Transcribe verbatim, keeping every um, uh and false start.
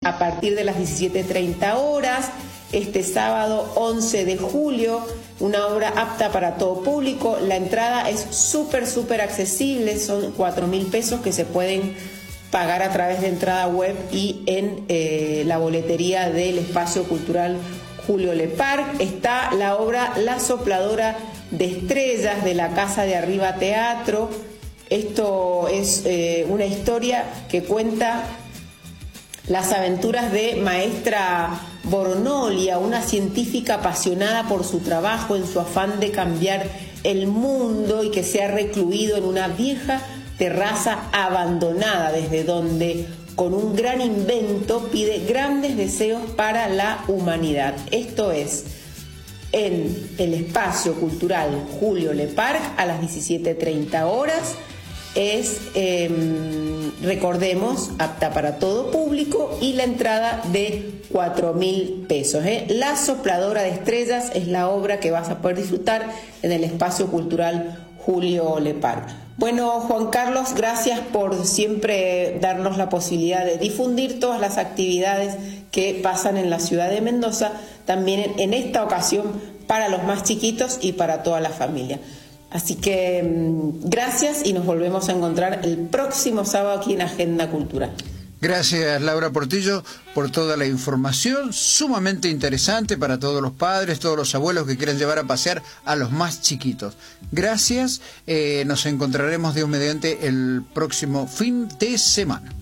a partir de las diecisiete treinta horas. Este sábado once de julio, una obra apta para todo público. La entrada es súper, súper accesible, son cuatro mil pesos que se pueden pagar a través de entrada web y en eh, la boletería del Espacio Cultural Julio Leparc. Está la obra La Sopladora de Estrellas de la Casa de Arriba Teatro. Esto es eh, una historia que cuenta las aventuras de Maestra Boronolia, una científica apasionada por su trabajo en su afán de cambiar el mundo y que se ha recluido en una vieja terraza abandonada, desde donde con un gran invento pide grandes deseos para la humanidad. Esto es en el Espacio Cultural Julio Leparc a las diecisiete treinta horas. Es, eh, recordemos, apta para todo público y la entrada de cuatro mil pesos. ¿eh? La Sopladora de Estrellas es la obra que vas a poder disfrutar en el Espacio Cultural Julio Leparc. Bueno, Juan Carlos, gracias por siempre darnos la posibilidad de difundir todas las actividades que pasan en la ciudad de Mendoza, también en esta ocasión para los más chiquitos y para toda la familia. Así que gracias y nos volvemos a encontrar el próximo sábado aquí en Agenda Cultural. Gracias, Laura Portillo, por toda la información sumamente interesante para todos los padres, todos los abuelos que quieran llevar a pasear a los más chiquitos. Gracias, eh, nos encontraremos Dios mediante el próximo fin de semana.